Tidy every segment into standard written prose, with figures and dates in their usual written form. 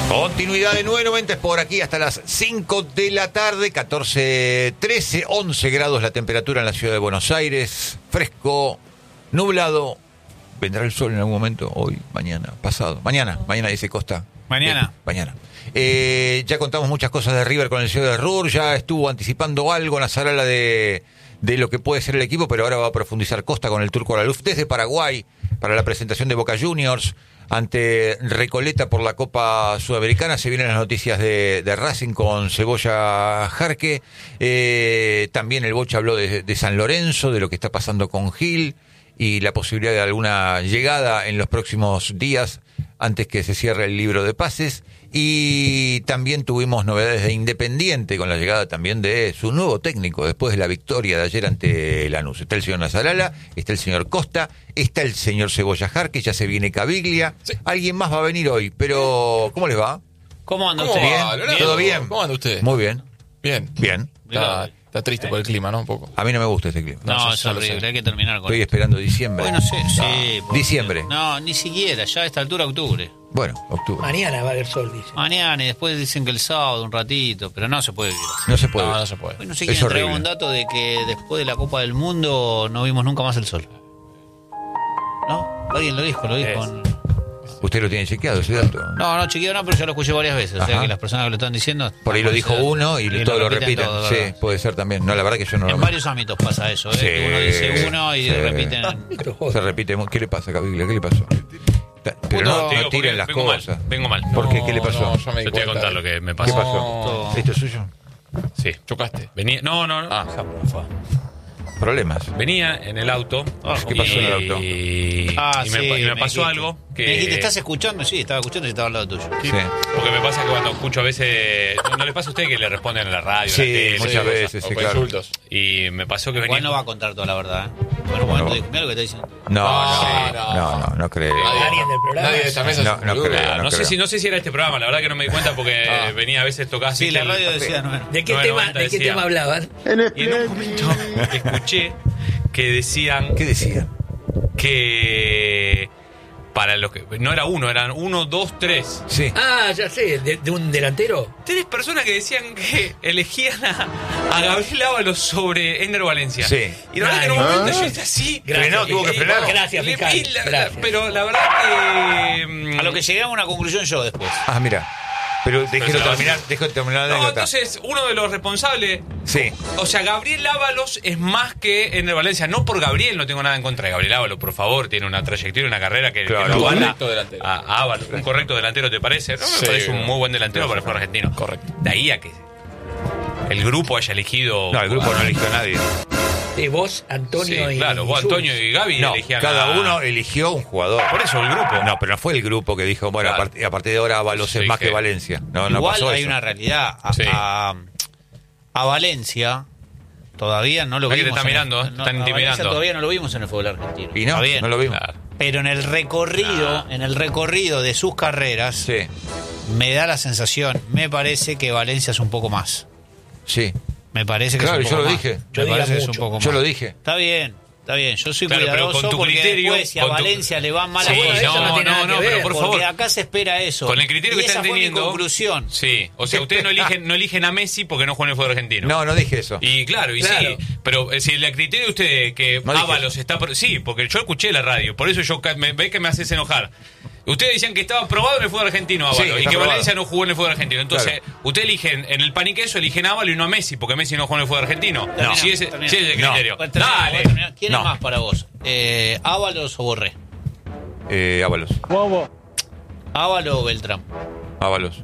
Continuidad de 990 es por aquí hasta las 5 de la tarde, 14, 13, 11 grados la temperatura en la ciudad de Buenos Aires, fresco, nublado. ¿Vendrá el sol en algún momento? Hoy, mañana, pasado. Mañana dice Costa. Mañana. Mañana. Ya contamos muchas cosas de River con el señor de Ruhr, ya estuvo anticipando algo en la sala de lo que puede ser el equipo, pero ahora va a profundizar Costa con el Turco Alaluf desde Paraguay para la presentación de Boca Juniors ante Recoleta por la Copa Sudamericana. Se vienen las noticias de Racing con Cebolla Jarque. También el Bocha habló de San Lorenzo, de lo que está pasando con Gil y la posibilidad de alguna llegada en los próximos días antes que se cierre el libro de pases. Y también tuvimos novedades de Independiente con la llegada también de su nuevo técnico después de la victoria de ayer ante Lanús. Está el señor Nazarala, está el señor Costa, está el señor Cebolla Jarque, ya se viene Caviglia. Sí. Alguien más va a venir hoy, pero ¿cómo les va? ¿Cómo anda usted? ¿Bien? ¿Todo bien? ¿Cómo anda usted? Muy bien. Bien. Está triste por el clima, ¿no? Un poco. A mí no me gusta este clima. No, es horrible, hay que terminar con Estoy esperando diciembre. Bueno, sí. Diciembre. No, ni siquiera, ya a esta altura octubre. Bueno, octubre. Mañana va a haber sol, dice. Mañana y después dicen que el sábado un ratito, pero no se puede vivir así. No se puede. No se puede. Bueno, no sé quién entregó un dato de que después de la Copa del Mundo no vimos nunca más el sol. ¿No? Alguien lo dijo. ¿Usted lo tiene chequeado ese dato? No, chequeado no, pero ya lo escuché varias veces. O sea que las personas que lo están diciendo... Por ahí lo dijo uno y todos lo repiten. Todo, sí, puede ser también. No, la verdad que yo no... En varios ámbitos pasa eso, Sí, que uno dice uno y repiten... Se repite. ¿Qué le pasa, Caviglia? ¿Qué le pasó? Pero no tiren las cosas. Vengo mal. ¿Por qué? ¿Qué le pasó? Yo me Yo te voy a contar lo que me ¿Qué pasó. pasó? ¿Esto es suyo? Sí. ¿Chocaste? Venía, no. Problemas. Venía en el auto. ¿Qué pasó en el auto? Y me pasó algo que... Me dijiste, ¿estás escuchando? Sí, estaba escuchando y estaba al lado tuyo. Sí. Porque me pasa que cuando escucho a veces... ¿No le pasa a usted que le responden en la radio, Sí, en la tele, muchas veces, O sí, con claro. insultos. Y me pasó que venía... Igual no va a contar toda la verdad, ¿eh? Bueno, momento dijo, mira lo que está diciendo. No creo. Alguien del programa. Nadie de esta mesa No creo. No sé si era este programa, la verdad que no me di cuenta porque venía a veces tocaba así. Sí, la radio decía, no era. ¿De qué 990 tema decía. hablaban? Y en un momento escuché que decían ¿Qué decía? que para los que no era uno, eran 1, 2, 3. Sí. Ah, ya sé, de un delantero. 3 personas que decían que elegían a Gabriel Ábalos sobre Ender Valencia. Sí. Y la verdad que en un momento yo estaba así. Frenó, tuvo que frenar. Gracias, fiscal. Gracias. Pero la verdad que... A lo que llegué a una conclusión yo después. Ah, mira. Pero déjelo Pero terminar la No, anécdota. entonces uno de los responsables... Sí. O sea, Gabriel Ábalos es más que Ender Valencia. No por Gabriel, no tengo nada en contra de Gabriel Ábalos, por favor. Tiene una trayectoria, una carrera que Claro, no un avala correcto delantero. a Ábalos. Un correcto delantero, ¿te parece? No me Sí, parece un muy buen delantero para el fútbol argentino. Correcto. De ahí a que el grupo haya elegido... No, el grupo no eligió a nadie. Vos, Antonio Sí, y claro, vos, Jesús. Antonio y Gaby No, elegían cada a- uno eligió un jugador. Por eso el grupo. No, pero no fue el grupo que dijo, bueno, Claro. a partir de ahora Ábalos Sí, es más que- que Valencia. No Igual pasó hay eso. una realidad. Sí. A Valencia todavía no lo Hay que te vimos. está mirando, a están Valencia intimidando. todavía no lo vimos en el fútbol argentino. Y no, Está bien. no lo vimos. Claro. Pero en el recorrido de sus carreras, Sí, me da la sensación, me parece que Valencia es un poco más. sí. Me parece que Claro, es un yo poco lo más. dije. Me Yo parece que diga es un mucho. poco más. Yo lo dije. Está bien. Yo soy Claro, pero cuidadoso con tu porque criterio, después si a con tu- Valencia le van mal Sí, las cosas, eso no tiene nada que ver, pero por porque favor. acá se espera eso. Con el criterio Y que esa están fue mi teniendo. conclusión. Sí, o sea, ustedes no eligen a Messi porque no juega en el fútbol argentino. No dije eso. Y claro, Claro. sí, pero si el criterio de ustedes que No dije Ábalos está... Sí, porque yo escuché la radio, por eso ve que me haces enojar. Ustedes decían que estaba probado en el fútbol argentino Ábalos Sí, y está que probado. Valencia no jugó en el fútbol argentino. Entonces, Claro. ustedes eligen, en el pan y queso, eligen a Ábalos y no a Messi, porque Messi no juega en el fútbol argentino. No. Si ese Termina. es el No. criterio. Bueno, termina, Dale. termina. ¿Quién No. es más para vos? ¿Ábalos o Borré? Ábalos. ¿Ábalos o Beltrán? Ábalos.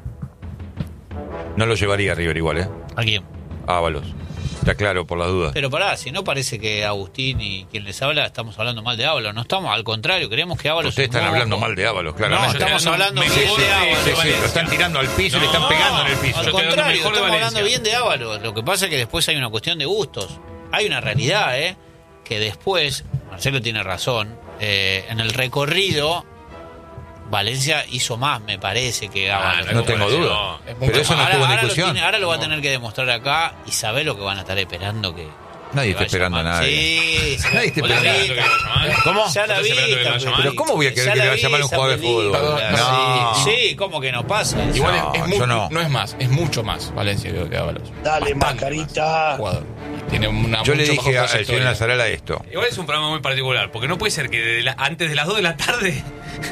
No lo llevaría a River igual, ¿eh? ¿A quién? Ábalos. Está claro, por las dudas. Pero pará, si no parece que Agustín y quien les habla estamos hablando mal de Ábalos. No estamos, al contrario, queremos que Ábalos... Ustedes están hablando mal de Ábalos, No, claramente. estamos hablando mejor bien de Ábalos. Sí, sí, Valencia. lo están tirando al piso y le están pegando en el piso. Al Yo estoy dando contrario, mejor de estamos Valencia. hablando bien de Ábalos. Lo que pasa es que después hay una cuestión de gustos. Hay una realidad, que después, Marcelo tiene razón, en el recorrido, Valencia hizo más, me parece, que Ábalos. No tengo duda. No. Es muy Pero eso no Ahora, estuvo en ahora discusión. ahora lo va a tener que demostrar acá y saber lo que van a estar esperando que... Nadie está esperando a nadie. Sí, Nadie está ¿Vos la esperando. viste? ¿Cómo? Ya la ¿Estás vi. esperando que lo vaya a llamar? Pero ¿cómo voy a querer que le vaya a llamar a un jugador de fútbol? No. Sí, ¿cómo que no pasa? Igual No, es yo no. no es más, es mucho más Valencia que Ábalos. Dale, Bastante mascarita. más jugador. Y tiene una Yo le mucho dije mejor al señor trayectoria. Nazarala esto. Igual es un programa muy particular, porque no puede ser que antes de las 2 de la tarde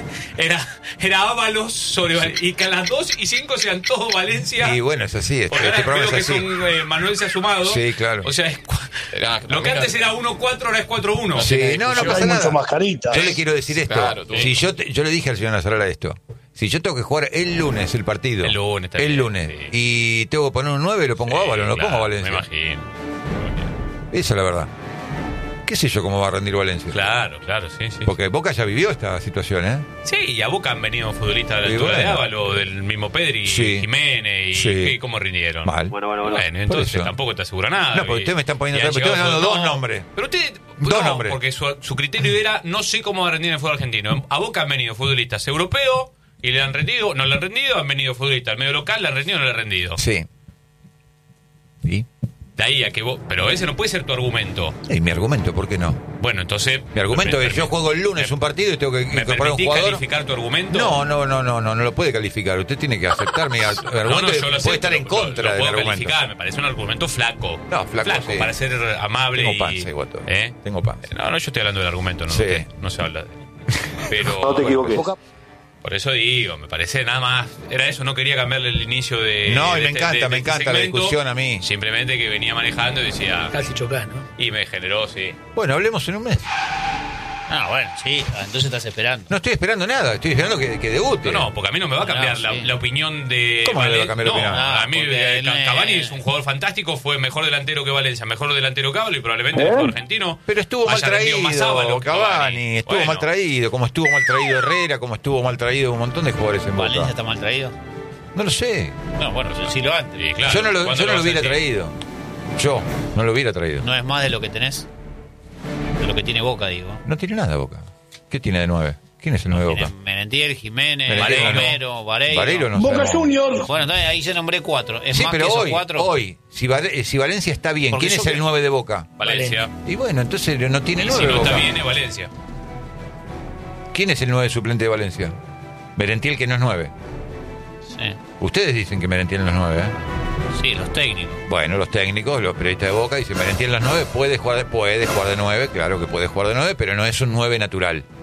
era Ábalos sobre y que a las 2:05 sean todos Valencia. Y bueno, es así. Porque Este ahora programa creo que es así. Manuel se ha sumado. Sí, claro. O sea, lo que antes era 1-4, ahora es 4-1. Sí, no Hay pasa mucho nada. mascarita. Yo le quiero decir esto. Claro, tú. Si yo le dije al señor Nazarala esto. Si yo tengo que jugar el lunes el partido. El lunes también, El lunes. sí. Y tengo que poner un 9, lo pongo a Ábalos, no lo pongo a Valencia. Me imagino. Esa es la verdad. ¿Qué sé yo cómo va a rendir Valencia? Claro, sí. Porque Boca ya vivió esta situación, ¿eh? Sí, y a Boca han venido futbolistas a la Y altura de bueno. Ábalos, del mismo Pedri, Sí. Jiménez, y Sí. cómo rindieron. Mal. Bueno, entonces Por eso. tampoco te asegura nada. No, porque ustedes me están poniendo Y han atrás, pero llegado estoy dando no, dos nombres. Pero usted. Dos no, nombres. porque su criterio era: no sé cómo va a rendir en el fútbol argentino. A Boca han venido futbolistas europeos y le han rendido, no le han rendido, han venido futbolistas al medio local, le han rendido, no le han rendido. Sí. ¿Y? De ahí a que vos. Pero ese no puede ser tu argumento. ¿Y mi argumento? ¿Por qué no? Bueno, entonces. Mi argumento ¿me es yo juego el lunes me- un partido y tengo que ¿Me incorporar un permitís jugador. calificar tu argumento? No lo puede calificar. Usted tiene que aceptar mi argumento. No, yo lo sé, puede estar en pero contra lo de mi puedo argumento. calificar, me parece un argumento flaco. No, flaco, sí. para ser amable. Tengo y, panza, igual todo. ¿Eh? Tengo panza. No, yo estoy hablando del argumento, no, Sí. no se habla de. Pero. No te equivoques. Por eso digo, me parece nada más. Era eso, no quería cambiarle el inicio de. No, y de me encanta la segmento. discusión a mí. Simplemente que venía manejando y decía. Casi chocás, ¿no? Y me generó, sí. Bueno, hablemos en un mes. Ah, bueno, sí, entonces estás esperando. No estoy esperando nada, estoy esperando que debute. No, porque a mí no me va a cambiar No, sí. la opinión de. ¿Cómo no le va a cambiar la opinión? A mí porque él Cavani es- es un jugador fantástico, fue mejor delantero que Valencia, mejor delantero que Ábalos y probablemente el mejor argentino. Pero estuvo mal haya rendido más traído Ábalos que Cavani, estuvo Bueno, mal traído, como estuvo mal traído Herrera, como estuvo mal traído un montón de jugadores en Valencia Boca. está mal traído. No lo sé. No, bueno, sí lo antes. Sí, claro. Yo no lo ¿Cuándo vas a hubiera sentir? traído. Yo no lo hubiera traído. No es más de lo que tenés. De lo que tiene Boca, digo. No tiene nada Boca. ¿Qué tiene de 9? ¿Quién es el 9 de Tiene Boca? Merentiel, Jiménez, Merentiel, Romero, Vareiro. Vareiro no Boca sé. Juniors. Bueno, entonces ahí ya nombré 4. ¿Es Sí, más pero que esos hoy, 4? si Valencia está bien, Porque ¿quién yo es el creo- 9 de Boca? Valencia. Y bueno, entonces no tiene Y 9 si de no Boca. está bien es Valencia. ¿Quién es el 9 suplente de Valencia? Merentiel, que no es 9. Sí. Ustedes dicen que Merentiel no es 9, ¿eh? Sí, los técnicos. Bueno, los técnicos, los periodistas de Boca dicen Merentiel no es 9, puede jugar de 9, claro que puede jugar de 9, pero no es un 9 natural.